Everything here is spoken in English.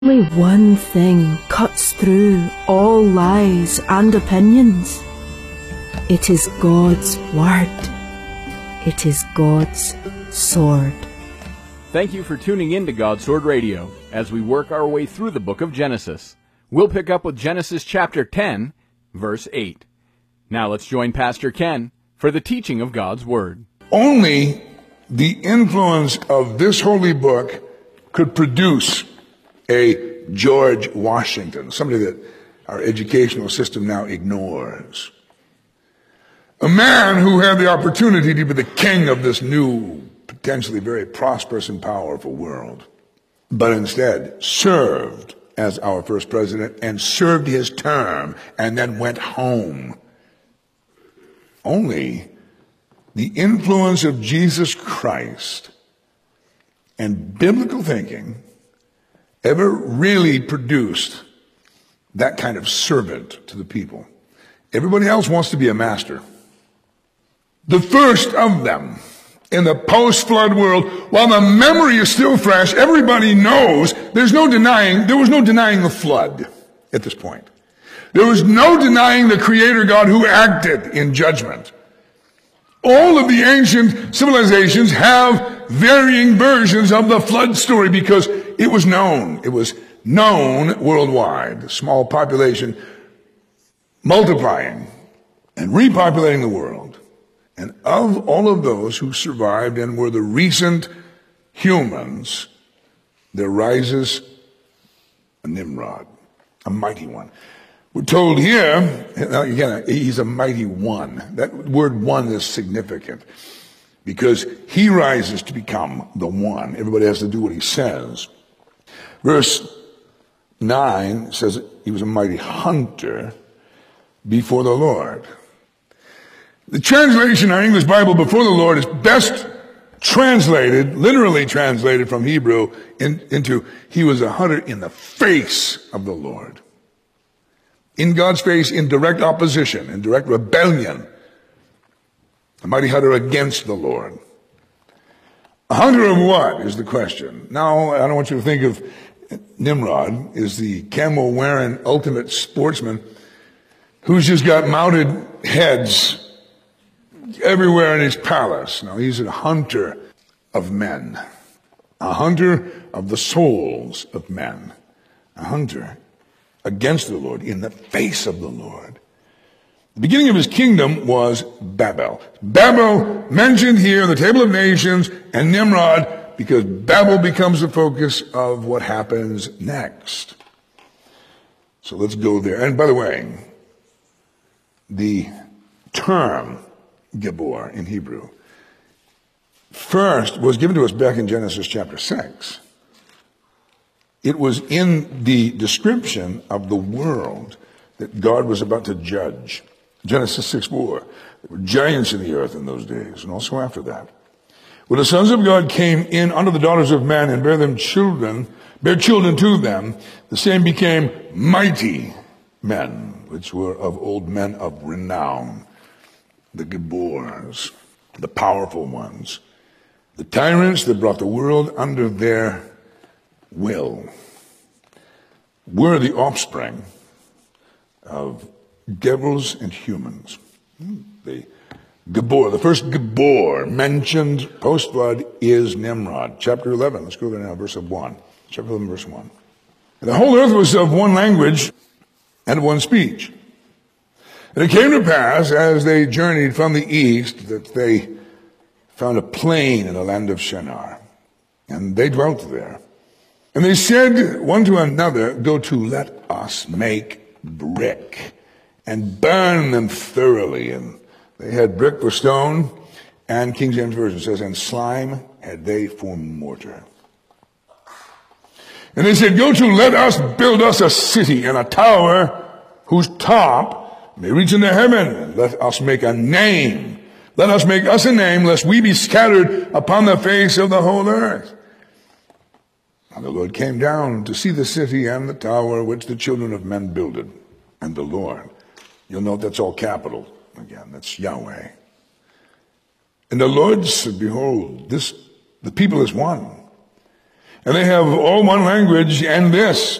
Only one thing cuts through all lies and opinions. It is God's Word. It is God's sword. Thank you for tuning in to God's Sword Radio as we work our way through the book of Genesis. We'll pick up with Genesis chapter 10, verse 8. Now let's join Pastor Ken for the teaching of God's Word. Only the influence of this holy book could produce a George Washington, somebody that our educational system now ignores. A man who had the opportunity to be the king of this new, potentially very prosperous and powerful world, but instead served as our first president and served his term and then went home. Only the influence of Jesus Christ and biblical thinking ever really produced that kind of servant to the people. Everybody else wants to be a master. The first of them in the post-flood world, while the memory is still fresh, everybody knows there was no denying the flood at this point. There was no denying the Creator God who acted in judgment. All of the ancient civilizations have varying versions of the flood story because it was known. It was known worldwide. Small population multiplying and repopulating the world. And of all of those who survived and were the recent humans, there rises a Nimrod, a mighty one. We're told here, again, he's a mighty one. That word one is significant because he rises to become the one. Everybody has to do what he says. Verse 9 says he was a mighty hunter before the Lord. The translation, our English Bible, before the Lord, is best translated, literally translated from Hebrew into he was a hunter in the face of the Lord. In God's face, in direct opposition, in direct rebellion. A mighty hunter against the Lord. A hunter of what is the question? Now, I don't want you to think of Nimrod as the camel-wearing ultimate sportsman who's just got mounted heads everywhere in his palace. No, he's a hunter of men. A hunter of the souls of men. A hunter against the Lord, in the face of the Lord. The beginning of his kingdom was Babel. Babel mentioned here in the Table of Nations, and Nimrod, because Babel becomes the focus of what happens next. So let's go there. And by the way, the term Gibor in Hebrew first was given to us back in Genesis chapter 6. It was in the description of the world that God was about to judge. Genesis 6:4. There were giants in the earth in those days, and also after that. When the sons of God came in unto the daughters of men and bare children to them, the same became mighty men, which were of old men of renown, the Gibors, the powerful ones, the tyrants that brought the world under their will. We're the offspring of devils and humans. The Gibor, the first Gibor mentioned post-flood is Nimrod. Chapter 11, let's go there now, verse 1. Chapter 11, verse 1. And the whole earth was of one language and of one speech. And it came to pass, as they journeyed from the east, that they found a plain in the land of Shinar. And they dwelt there. And they said one to another, go to, let us make brick and burn them thoroughly. And they had brick for stone, and King James Version says, and slime had they for mortar. And they said, go to, let us build us a city and a tower whose top may reach into heaven. Let us make a name. Let us make us a name, lest we be scattered upon the face of the whole earth. And the Lord came down to see the city and the tower which the children of men builded. And the Lord, you'll note that's all capital again, that's Yahweh. And the Lord said, behold, the people is one. And they have all one language and this: